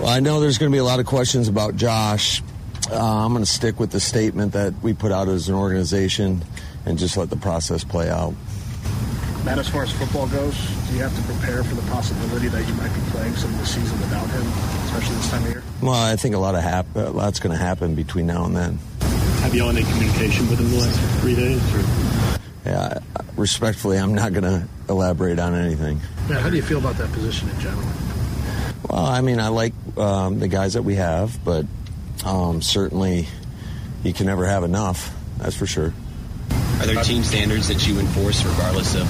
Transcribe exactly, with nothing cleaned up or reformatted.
Well, I know there's going to be a lot of questions about Josh. Uh, I'm going to stick with the statement that we put out as an organization and just let the process play out. Matt, as far as football goes, do you have to prepare for the possibility that you might be playing some of the season without him, especially this time of year? Well, I think a lot of hap- a lot's going to happen between now and then. Have you all had any communication with him the last three days? Or? Yeah, respectfully, I'm not going to elaborate on anything. Matt, how do you feel about that position in general? Well, I mean, I like um, the guys that we have, but um, certainly you can never have enough, that's for sure. Are there team standards that you enforce regardless of